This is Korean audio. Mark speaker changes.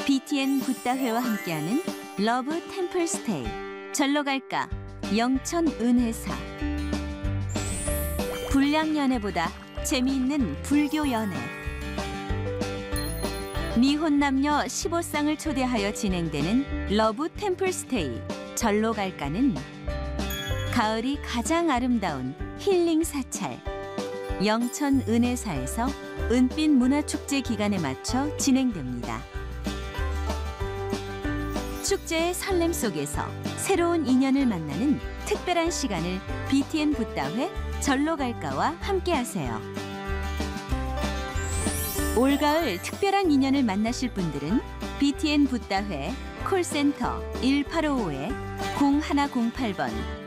Speaker 1: BTN 붓다회와 함께하는 러브 템플 스테이. 절로 갈까? 영천 은혜사. 불량 연애보다 재미있는 불교 연애. 미혼 남녀 15쌍을 초대하여 진행되는 러브 템플 스테이. 절로 갈까는 가을이 가장 아름다운 힐링 사찰 영천 은혜사에서 은빛 문화축제 기간에 맞춰 진행됩니다. 축제의 설렘 속에서 새로운 인연을 만나는 특별한 시간을 BTN 붓다회 절로 갈까와 함께하세요. 올가을 특별한 인연을 만나실 분들은 BTN 붓다회 콜센터 1855-0108번